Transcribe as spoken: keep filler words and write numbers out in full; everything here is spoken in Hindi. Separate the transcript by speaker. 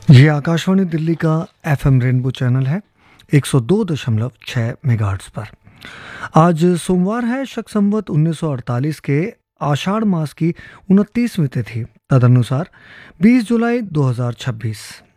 Speaker 1: ये आकाशवाणी दिल्ली का एफएम रेनबो चैनल है एक सौ दो दशमलव छह मेगाहर्ट्ज़ पर। आज सोमवार है, शक संवत उन्नीस सौ अड़तालीस के आषाढ़ मास की उनतीसवीं तिथि, तदनुसार बीस जुलाई दो हज़ार छब्बीस।